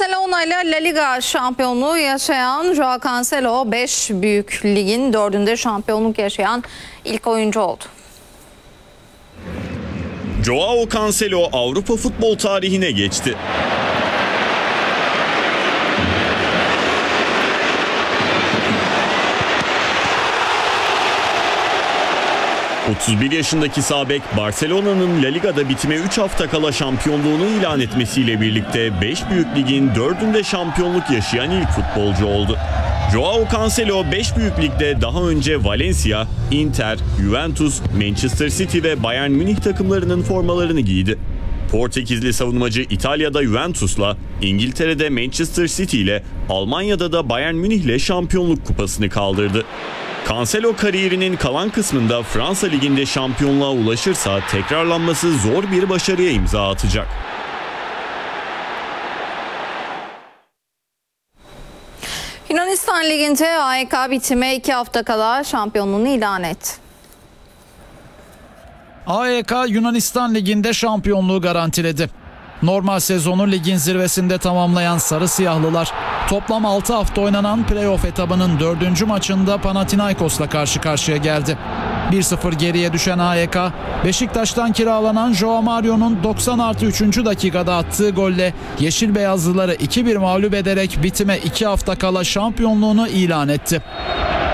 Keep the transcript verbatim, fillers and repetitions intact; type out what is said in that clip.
Barcelona ile La Liga şampiyonluğu yaşayan Joao Cancelo beş büyük ligin dördünde şampiyonluk yaşayan ilk oyuncu oldu. Joao Cancelo Avrupa futbol tarihine geçti. otuz bir yaşındaki sağ bek Barcelona'nın La Liga'da bitime üç hafta kala şampiyonluğunu ilan etmesiyle birlikte beş büyük ligin dördünde şampiyonluk yaşayan ilk futbolcu oldu. Joao Cancelo beş büyük ligde daha önce Valencia, Inter, Juventus, Manchester City ve Bayern Münih takımlarının formalarını giydi. Portekizli savunmacı İtalya'da Juventus'la, İngiltere'de Manchester City ile, Almanya'da da Bayern Münih'le şampiyonluk kupasını kaldırdı. Cancelo kariyerinin kalan kısmında Fransa Ligi'nde şampiyonluğa ulaşırsa tekrarlanması zor bir başarıya imza atacak. Yunanistan Ligi'nde A E K bitime iki hafta kala şampiyonluğunu ilan etti. A E K Yunanistan Ligi'nde şampiyonluğu garantiledi. Normal sezonu ligin zirvesinde tamamlayan Sarı Siyahlılar toplam altı hafta oynanan playoff etabının dördüncü maçında Panathinaikos'la karşı karşıya geldi. bir sıfır geriye düşen A E K, Beşiktaş'tan kiralanan Joao Mario'nun doksan artı üçüncü dakikada attığı golle Yeşil Beyazlıları iki bir mağlup ederek bitime iki hafta kala şampiyonluğunu ilan etti.